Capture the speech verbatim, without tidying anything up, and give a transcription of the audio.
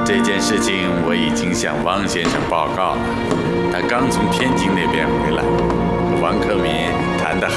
这件事情我已经向汪先生报告了，他刚从天津那边回来，和王克敏谈得